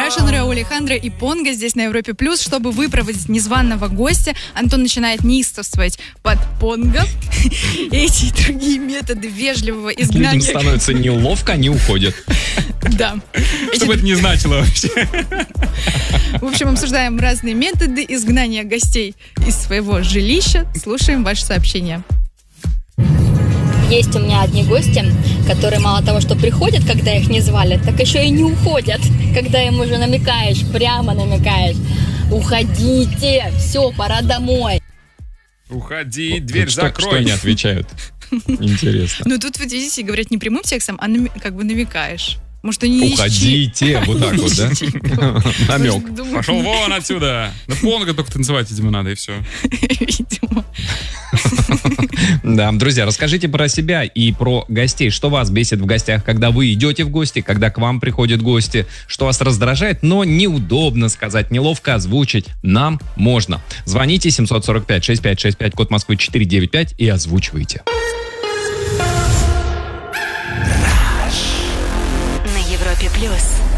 Рашин, Рауль, Алехандро и Понго здесь на Европе Плюс. Чтобы выпроводить незваного гостя, Антон начинает неистовствовать под Понго. Эти и другие методы вежливого изгнания. Людям становится неловко, они уходят. Да. Что бы это ни значило вообще. В общем, обсуждаем разные методы изгнания гостей из своего жилища. Слушаем ваши сообщения. Есть у меня одни гости, которые мало того, что приходят, когда их не звали, так еще и не уходят, когда им уже намекаешь, прямо намекаешь. Уходите, все, пора домой. Уходи, дверь Что закрой. они отвечают? Интересно. Ну тут, вот видите, говорят не прямым текстом, а как бы намекаешь. Может, они Уходите, вот так вот, да? Намек. Пошел вон отсюда. Да Понго только танцевать, видимо, надо, и все. Видимо. Да, друзья, расскажите про себя и про гостей. Что вас бесит в гостях, когда вы идете в гости, когда к вам приходят гости? Что вас раздражает, но неудобно сказать, неловко озвучить? Нам можно. Звоните 745-6565, код Москвы 495 и озвучивайте. На Европе Плюс.